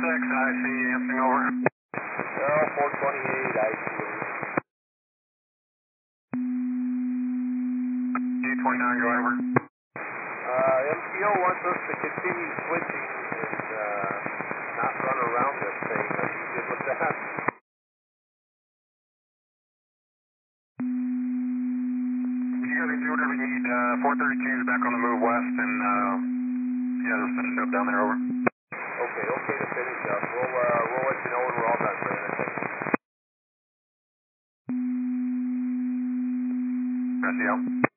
I see you answering over. 428, I see. G29, go over. MTO wants us to continue switching and not run around this thing. Are you good with that? You guys can do whatever you need. 432 is back on the move west, and yeah, just finish up down there, over. Okay to finish up. We'll let you know when we're all done, Brandon. Press the out.